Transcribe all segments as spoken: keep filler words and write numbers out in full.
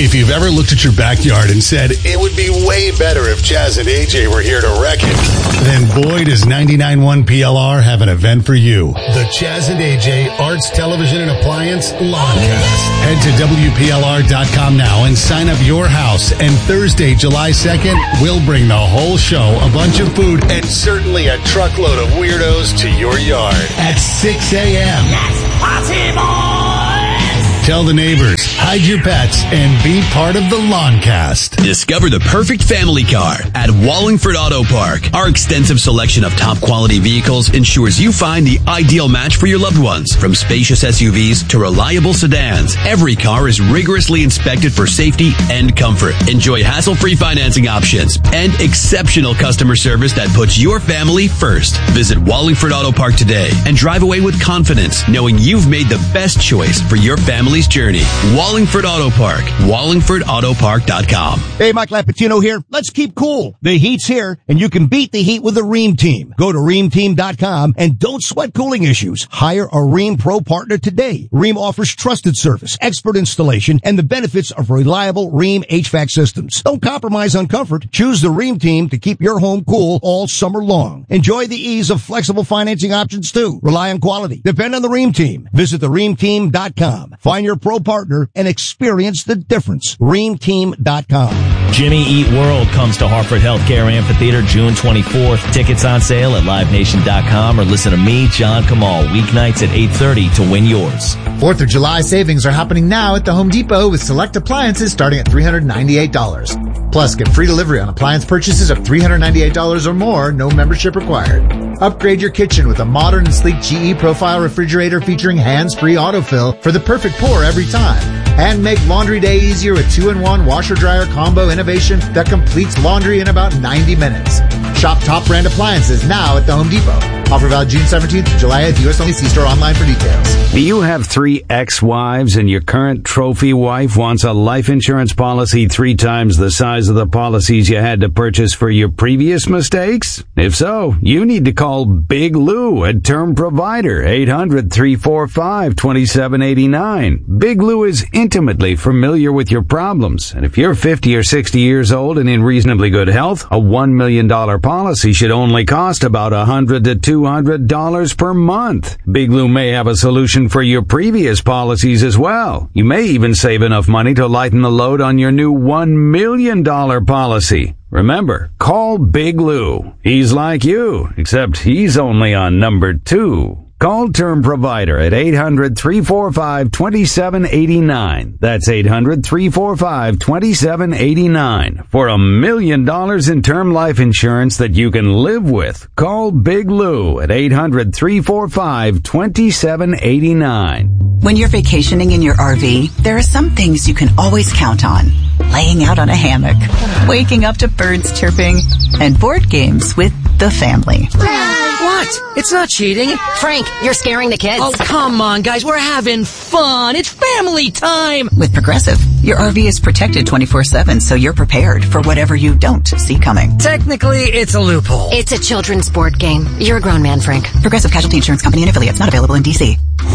If you've ever looked at your backyard and said, it would be way better if Chaz and A J were here to wreck it, then boy, does ninety-nine point one P L R have an event for you. The Chaz and A J Arts Television and Appliance Lawncast. Head to W P L R dot com now and sign up your house. And Thursday, July second, we'll bring the whole show, a bunch of food, and certainly a truckload of weirdos to your yard at six a.m. Let's party, boys! Tell the neighbors, hide your pets, and be part of the Lawncast. Discover the perfect family car at Wallingford Auto Park. Our extensive selection of top quality vehicles ensures you find the ideal match for your loved ones. From spacious S U Vs to reliable sedans, every car is rigorously inspected for safety and comfort. Enjoy hassle-free financing options and exceptional customer service that puts your family first. Visit Wallingford Auto Park today and drive away with confidence, knowing you've made the best choice for your family's journey. Wallingford Auto Park. Wallingford Auto Park dot com. Hey, Mike Lapatino here. Let's keep cool. The heat's here, and you can beat the heat with the Rheem Team. Go to Rheem Team dot com and don't sweat cooling issues. Hire a Rheem Pro partner today. Rheem offers trusted service, expert installation, and the benefits of reliable Rheem H V A C systems. Don't compromise on comfort. Choose the Rheem Team to keep your home cool all summer long. Enjoy the ease of flexible financing options too. Rely on quality. Depend on the Rheem Team. Visit the Rheem Team dot com. Find your pro partner and experience the difference. Rheem Team dot com. Jimmy Eat World comes to Hartford Healthcare Amphitheater June twenty-fourth. Tickets on sale at live nation dot com or listen to me, John Kamal, weeknights at eight thirty to win yours. fourth of July savings are happening now at the Home Depot with select appliances starting at three hundred ninety-eight dollars. Plus, get free delivery on appliance purchases of three hundred ninety-eight dollars or more, no membership required. Upgrade your kitchen with a modern and sleek G E Profile refrigerator featuring hands-free autofill for the perfect pour every time. And make laundry day easier with two in one washer-dryer combo innovation that completes laundry in about ninety minutes. Shop top brand appliances now at the Home Depot. Offer valid June seventeenth to July eighth. U S only. See store online for details. Do you have three ex-wives and your current trophy wife wants a life insurance policy three times the size of the policies you had to purchase for your previous mistakes? If so, you need to call Big Lou at Term Provider, eight hundred, three four five, two seven eight nine. Big Lou is intimately familiar with your problems, and if you're fifty or sixty years old and in reasonably good health, a one million dollars policy should only cost about one hundred to two hundred dollars per month. Big Lou may have a solution for your previous policies as well. You may even save enough money to lighten the load on your new one million dollars policy. Remember, call Big Lou. He's like you, except he's only on number two. Call Term Provider at eight hundred, three four five, two seven eight nine. That's eight hundred, three four five, two seven eight nine. For a million dollars in term life insurance that you can live with. Call Big Lou at eight hundred, three four five, two seven eight nine. When you're vacationing in your R V, there are some things you can always count on. Laying out on a hammock, waking up to birds chirping, and board games with the family. What? It's not cheating. Frank, you're scaring the kids. Oh, come on, guys. We're having fun. It's family time. With Progressive, your R V is protected twenty-four seven, so you're prepared for whatever you don't see coming. Technically, it's a loophole. It's a children's board game. You're a grown man, Frank. Progressive Casualty Insurance Company and affiliates. Not available in D C.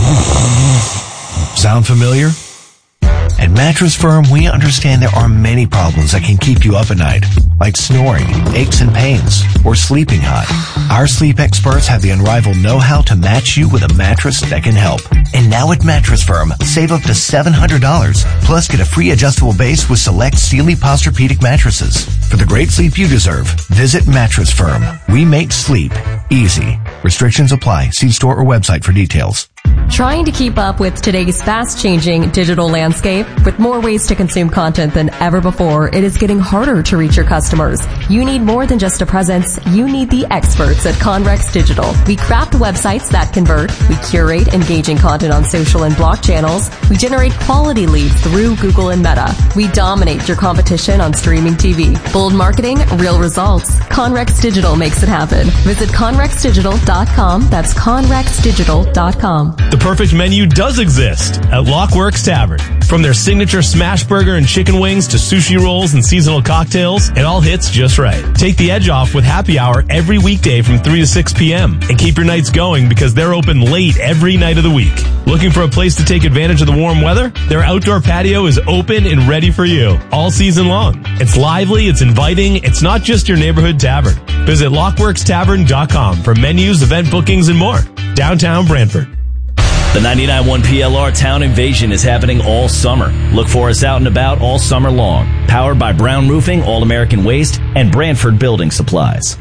Sound familiar? At Mattress Firm, we understand there are many problems that can keep you up at night, like snoring, aches and pains, or sleeping hot. Our sleep experts have the unrivaled know-how to match you with a mattress that can help. And now at Mattress Firm, save up to seven hundred dollars, plus get a free adjustable base with select Sealy Posturepedic mattresses. For the great sleep you deserve, visit Mattress Firm. We make sleep easy. Restrictions apply. See store or website for details. Trying to keep up with today's fast-changing digital landscape, with more ways to consume content than ever before, it is getting harder to reach your customers. You need more than just a presence. You need the experts at Conrex Digital. We craft websites that convert. We curate engaging content on social and blog channels. We generate quality leads through Google and Meta. We dominate your competition on streaming T V. Bold marketing, real results. Conrex Digital makes it happen. Visit conrex digital dot com. That's conrex digital dot com. The perfect menu does exist at Lockworks Tavern. From their signature smash burger and chicken wings to sushi rolls and seasonal cocktails, it all hits just right. Take the edge off with happy hour every weekday from three to six p.m. and keep your nights going because they're open late every night of the week. Looking for a place to take advantage of the warm weather? Their outdoor patio is open and ready for you all season long. It's lively, it's inviting, it's not just your neighborhood tavern. Visit lockworks tavern dot com for menus, event bookings, and more. Downtown Brantford. The ninety-nine point one P L R Town Invasion is happening all summer. Look for us out and about all summer long. Powered by Brown Roofing, All American Waste, and Brantford Building Supplies.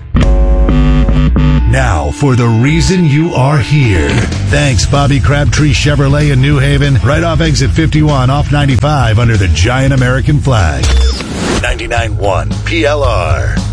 Now for the reason you are here. Thanks, Bobby Crabtree Chevrolet in New Haven. Right off exit fifty-one off ninety-five under the giant American flag. ninety-nine point one P L R.